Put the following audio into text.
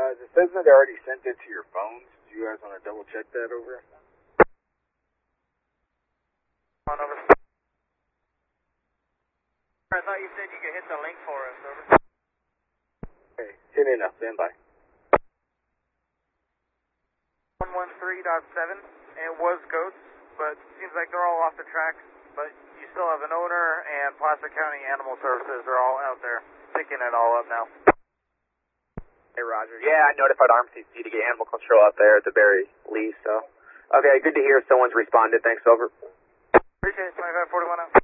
It says that I already sent it to your phones. Do you guys want to double check that over? On over. I thought you said you could hit the link for us, over. Okay, hit it now, stand by. 113.7, it was goats, but seems like they're all off the track, but you still have an owner, and Placer County Animal Services are all out there picking it all up now. Hey, Roger. Yeah, I notified RMCC to get animal control out there at the very least, so. Okay, good to hear someone's responded. Thanks, over. Appreciate it, 2541 out.